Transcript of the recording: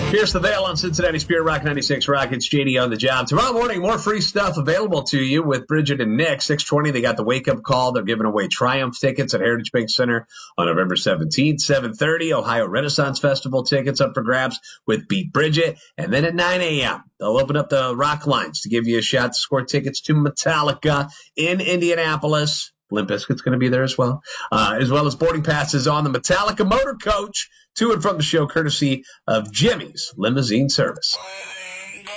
Here's the Veil on Cincinnati Spirit Rock 96 Rockets. JD on the job. Tomorrow morning, more free stuff available to you with Bridget and Nick. 6:20, they got the wake-up call. They're giving away Triumph tickets at Heritage Bank Center on November 17th. 7:30, Ohio Renaissance Festival tickets up for grabs with Beat Bridget. And then at 9 a.m., they'll open up the rock lines to give you a shot to score tickets to Metallica in Indianapolis. Limp Bizkit's going to be there as well as boarding passes on the Metallica motor coach to and from the show, courtesy of Jimmy's Limousine Service.